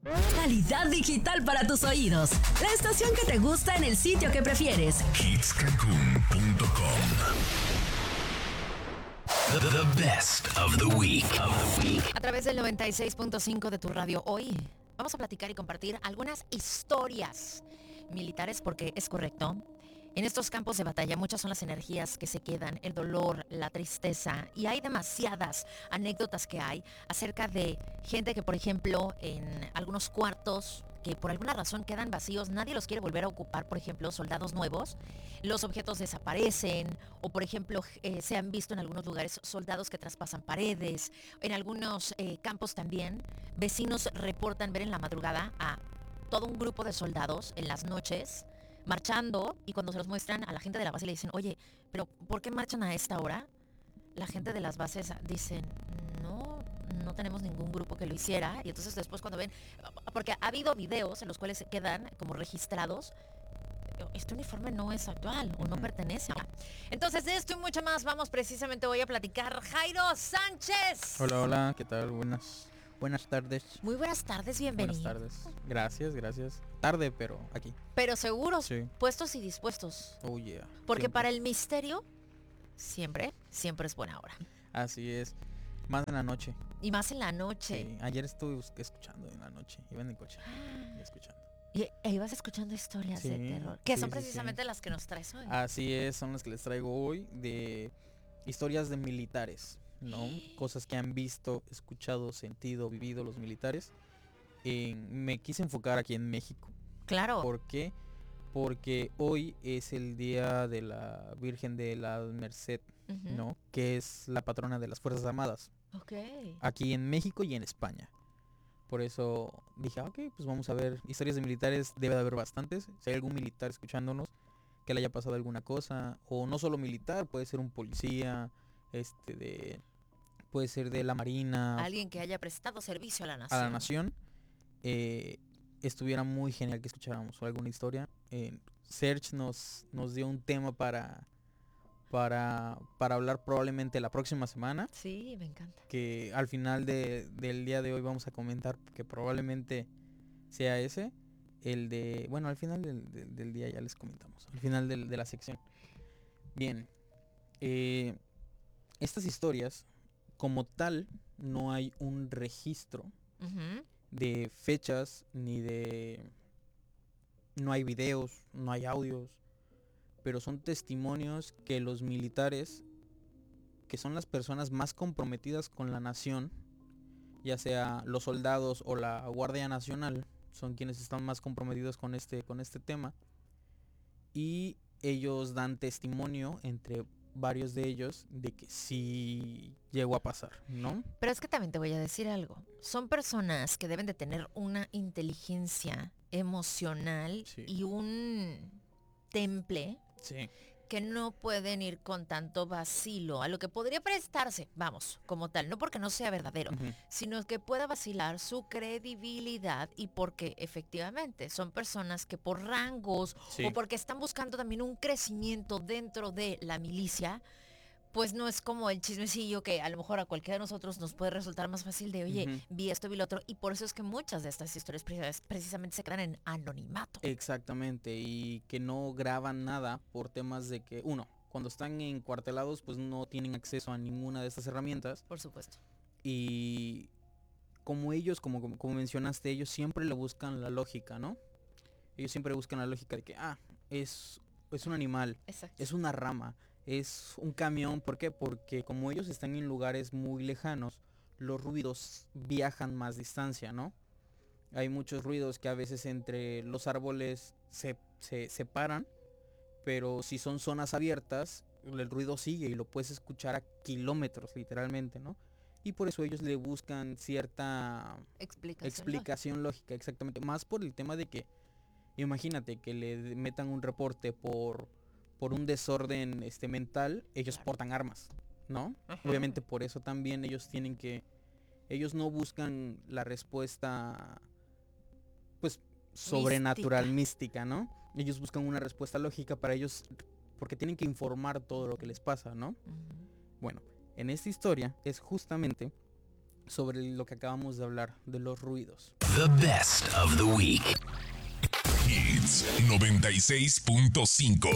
Calidad digital para tus oídos. La estación que te gusta en el sitio que prefieres. Hitscancun.com. The best of the week. A través del 96.5 de tu radio hoy vamos a platicar y compartir algunas historias militares porque es correcto. En estos campos de batalla muchas son las energías que se quedan, el dolor, la tristeza, y hay demasiadas anécdotas que hay acerca de gente que, por ejemplo, en algunos cuartos que por alguna razón quedan vacíos, nadie los quiere volver a ocupar, por ejemplo, soldados nuevos, los objetos desaparecen, o por ejemplo, se han visto en algunos lugares soldados que traspasan paredes, en algunos campos también, vecinos reportan ver en la madrugada a todo un grupo de soldados en las noches, marchando, y cuando se los muestran a la gente de la base le dicen, oye, pero ¿por qué marchan a esta hora? La gente de las bases dicen, no tenemos ningún grupo que lo hiciera. Y entonces después cuando ven, porque ha habido videos en los cuales se quedan como registrados, este uniforme no es actual o no pertenece. Entonces de esto y mucho más vamos precisamente hoy a platicar. Jairo Sánchez. Hola, ¿qué tal? Buenas tardes. Muy buenas tardes, bienvenido. Buenas tardes. Gracias. Tarde, pero aquí. Pero seguros, sí. Puestos y dispuestos. Oh, yeah. Porque Siempre. para el misterio, siempre es buena hora. Así es. Más en la noche. Y más en la noche. Sí. Ayer estuve escuchando en la noche. Iba en el coche y escuchando. E ibas escuchando historias Sí, de terror. Que sí, son sí, precisamente las que nos traes hoy. Así es, son las que les traigo hoy, de historias de militares, ¿no? Cosas que han visto, escuchado, sentido, vivido los militares. Me quise enfocar aquí en México. Claro. ¿Por qué? Porque hoy es el día de la Virgen de la Merced, ¿no? Que es la patrona de las Fuerzas Armadas. Ok. Aquí en México y en España. Por eso dije, ok, pues vamos a ver historias de militares, debe de haber bastantes. Si hay algún militar escuchándonos que le haya pasado alguna cosa, o no solo militar, puede ser un policía, puede ser de la Marina, Alguien que haya prestado servicio a la nación. a la nación. Estuviera muy genial que escucháramos alguna historia. Serge nos dio un tema para hablar probablemente la próxima semana. Sí, me encanta. Que al final del día de hoy vamos a comentar que probablemente sea ese. Al final del día ya les comentamos. Al final de la sección. Bien. Estas historias, como tal, no hay un registro de fechas no hay videos, no hay audios, pero son testimonios que los militares, que son las personas más comprometidas con la nación, ya sea los soldados o la Guardia Nacional, son quienes están más comprometidos con este tema, y ellos dan testimonio, entre varios de ellos, de que sí llegó a pasar, ¿no? Pero es que también te voy a decir algo. Son personas que deben de tener una inteligencia emocional, sí, y un temple, sí, que no pueden ir con tanto vacilo a lo que podría prestarse, vamos, como tal, no porque no sea verdadero, sino que pueda vacilar su credibilidad, y porque efectivamente son personas que por rangos, sí, o porque están buscando también un crecimiento dentro de la milicia, pues no es como el chismecillo que a lo mejor a cualquiera de nosotros nos puede resultar más fácil de, oye, vi esto, vi lo otro, y por eso es que muchas de estas historias precisamente se quedan en anonimato. Exactamente, y que no graban nada por temas de que, cuando están encuartelados, pues no tienen acceso a ninguna de estas herramientas. Por supuesto. Y como ellos, como mencionaste, ellos siempre le buscan la lógica, ¿no? Ellos siempre buscan la lógica de que, es un animal, exacto, es una rama, es un camión. ¿Por qué? Porque como ellos están en lugares muy lejanos, los ruidos viajan más distancia, ¿no? Hay muchos ruidos que a veces entre los árboles se separan, pero si son zonas abiertas, el ruido sigue y lo puedes escuchar a kilómetros, literalmente, ¿no? Y por eso ellos le buscan cierta explicación lógica, exactamente. Más por el tema de que, imagínate que le metan un reporte por un desorden mental, ellos portan armas, ¿no? Ajá. Obviamente por eso también ellos no buscan la respuesta, pues, sobrenatural, mística, ¿no? Ellos buscan una respuesta lógica para ellos, porque tienen que informar todo lo que les pasa, ¿no? Bueno, en esta historia es justamente sobre lo que acabamos de hablar, de los ruidos. The best of the week. Hits 96.5.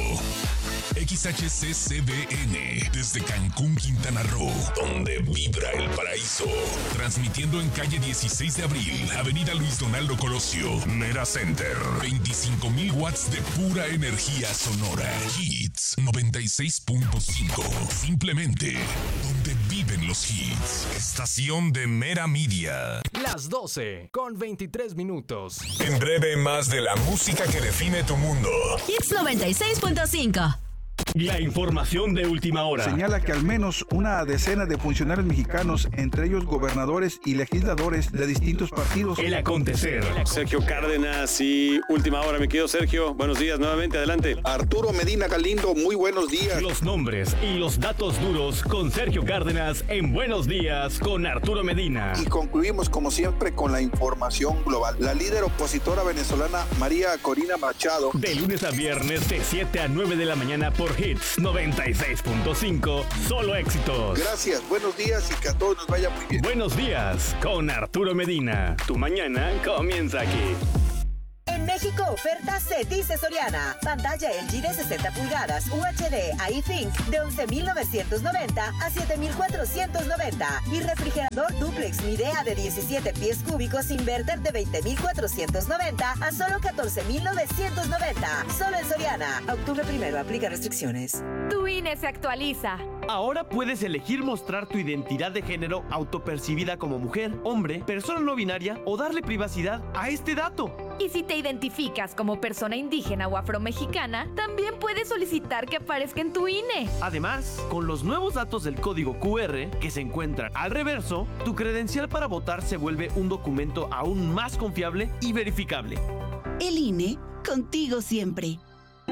XHCCBN desde Cancún, Quintana Roo, donde vibra el paraíso. Transmitiendo en calle 16 de abril, avenida Luis Donaldo Colosio, Mera Center. 25,000 watts de pura energía sonora. Hits 96.5. Simplemente donde viven los hits. Estación de Mera Media. Las 12 con 23 minutos. En breve, más de la música que define tu mundo. Hits 96.5. La información de última hora. Señala que al menos una decena de funcionarios mexicanos, entre ellos gobernadores y legisladores de distintos partidos. El acontecer. Sergio Cárdenas y última hora, mi querido Sergio. Buenos días nuevamente, adelante. Arturo Medina Galindo, muy buenos días. Los nombres y los datos duros con Sergio Cárdenas en Buenos Días con Arturo Medina. Y concluimos como siempre con la información global. La líder opositora venezolana María Corina Machado. De lunes a viernes de 7 a 9 de la mañana por Hits 96.5, solo éxitos. Gracias, buenos días y que a todos nos vaya muy bien. Buenos días con Arturo Medina. Tu mañana comienza aquí. En México, oferta se dice Soriana. Pantalla LG de 60 pulgadas UHD iThink de 11,990 a 7,490. Y refrigerador duplex Midea de 17 pies cúbicos inverter de 20,490 a solo 14,990. Solo en Soriana. Octubre 1, aplica restricciones. Tu INE se actualiza. Ahora puedes elegir mostrar tu identidad de género autopercibida como mujer, hombre, persona no binaria o darle privacidad a este dato. Y si te identificas como persona indígena o afromexicana, también puedes solicitar que aparezca en tu INE. Además, con los nuevos datos del código QR que se encuentran al reverso, tu credencial para votar se vuelve un documento aún más confiable y verificable. El INE, contigo siempre.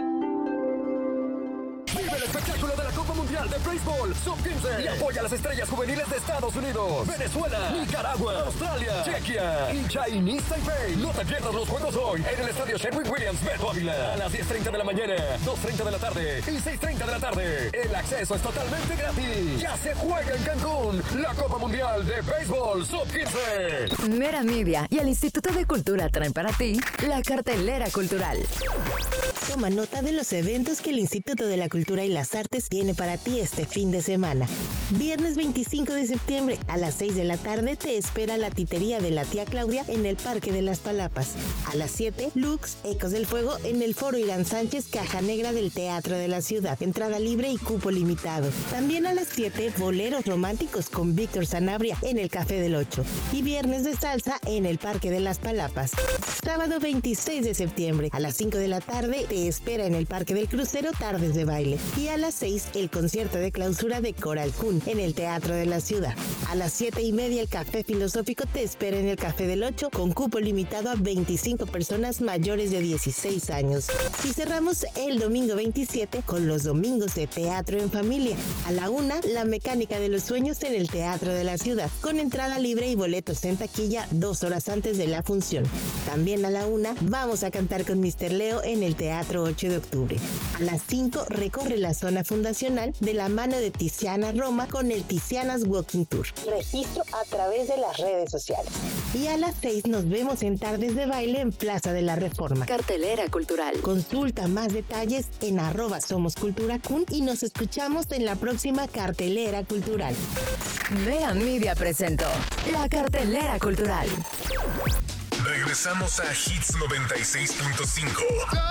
Vive el espectáculo de la Copa Mundial de Béisbol Sub-15 y apoya a las estrellas juveniles de Estados Unidos, Venezuela, Nicaragua, Australia, Chequia y Chinese Taipei. No te pierdas los juegos hoy en el estadio Sherwin Williams Beto Ávila a las 10:30 de la mañana, 2:30 de la tarde y 6:30 de la tarde. El acceso es totalmente gratis. Ya se juega en Cancún la Copa Mundial de Béisbol Sub-15. Mera Media y el Instituto de Cultura traen para ti la cartelera cultural. Toma nota de los eventos que el Instituto de la Cultura y las Artes tiene para ti este fin de semana. Viernes 25 de septiembre a las 6 de la tarde te espera la titería de la tía Claudia en el Parque de las Palapas. A las 7, Lux, Ecos del Fuego en el Foro Irán Sánchez, Caja Negra del Teatro de la Ciudad. Entrada libre y cupo limitado. También a las 7, Boleros Románticos con Víctor Sanabria en el Café del 8. Y Viernes de Salsa en el Parque de las Palapas. Sábado 26 de septiembre a las 5 de la tarde te espera en el Parque del Crucero Tardes de Baile. Y a las 6 el concierto de clausura de Coral Kun en el Teatro de la Ciudad. A las 7:30 el Café Filosófico te espera en el Café del 8 con cupo limitado a 25 personas mayores de 16 años. Y cerramos el domingo 27 con los domingos de teatro en familia. A la 1, La Mecánica de los Sueños en el Teatro de la Ciudad, con entrada libre y boletos en taquilla 2 horas antes de la función. También a la 1 vamos a cantar con Mr. Leo en el Teatro 8 de octubre. A las 5 recorre la zona fundacional de la mano de Tiziana Roma con el Tizianas Walking Tour. Registro a través de las redes sociales. Y a las 6 nos vemos en Tardes de Baile en Plaza de la Reforma. Cartelera cultural. Consulta más detalles en @SomosCulturaCun y nos escuchamos en la próxima Cartelera Cultural. Mera Media presentó la Cartelera Cultural. Regresamos a Hits 96.5.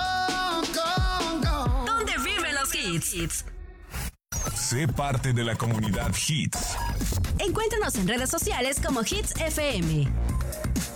¿Dónde viven los hits? Sé parte de la comunidad Hits. Encuéntranos en redes sociales como Hits FM.